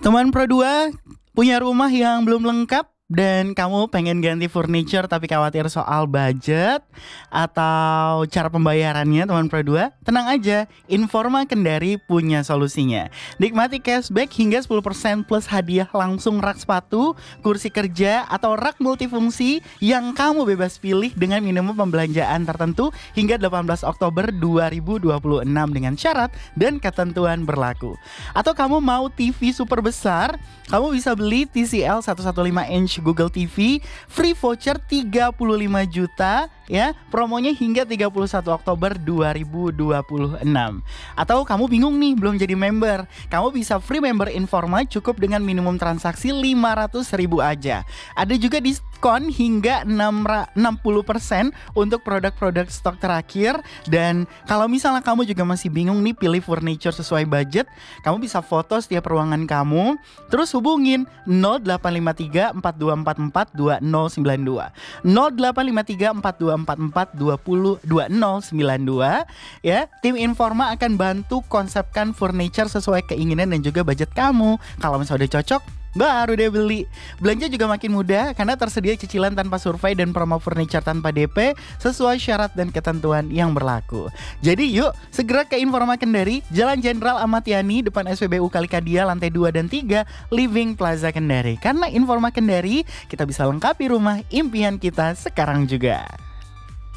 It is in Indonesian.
Teman Pro 2 punya rumah yang belum lengkap dan kamu pengen ganti furniture tapi khawatir soal budget atau cara pembayarannya, teman Pro 2, tenang aja, Informa Kendari punya solusinya. Nikmati cashback hingga 10% plus hadiah langsung rak sepatu, kursi kerja, atau rak multifungsi yang kamu bebas pilih dengan minimum pembelanjaan tertentu hingga 18 Oktober 2026 dengan syarat dan ketentuan berlaku. Atau kamu mau TV super besar, kamu bisa beli TCL 115 inch Google TV, free voucher 35 juta ya, promonya hingga 31 Oktober 2026. Atau kamu bingung nih belum jadi member, kamu bisa free member Informa cukup dengan minimum transaksi 500.000 aja. Ada juga diskon hingga 60% untuk produk-produk stok terakhir. Dan kalau misalnya kamu juga masih bingung nih pilih furniture sesuai budget, kamu bisa foto setiap ruangan kamu, terus hubungin 0853 4244 2092 0853 4244 2092 ya. Tim Informa akan bantu konsepkan furniture sesuai keinginan dan juga budget kamu. Kalau misalnya udah cocok, baru deh beli. Belanja juga makin mudah karena tersedia cicilan tanpa survei dan promo furniture tanpa DP sesuai syarat dan ketentuan yang berlaku. Jadi yuk segera ke Informa Kendari, Jalan Jenderal Ahmad Yani, depan SPBU Kalikadia, lantai 2 dan 3, Living Plaza Kendari. Karena Informa Kendari, kita bisa lengkapi rumah impian kita sekarang juga.